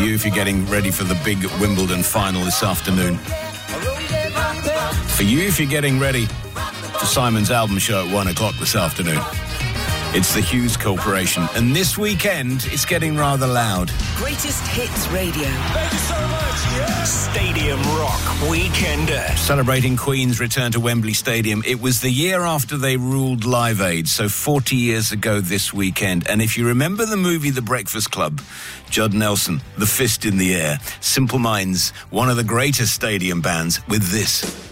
you if you're getting ready for the big Wimbledon final this afternoon. For you if you're getting ready for Simon's album show at 1 o'clock this afternoon. It's the Hughes Corporation, and this weekend it's getting rather loud. Greatest Hits Radio. Thank you so much. Yeah. Stadium Rock Weekender. Celebrating Queen's return to Wembley Stadium. It was the year after they ruled Live Aid, so 40 years ago this weekend. And if you remember the movie The Breakfast Club, Judd Nelson, The Fist in the Air, Simple Minds, one of the greatest stadium bands with this.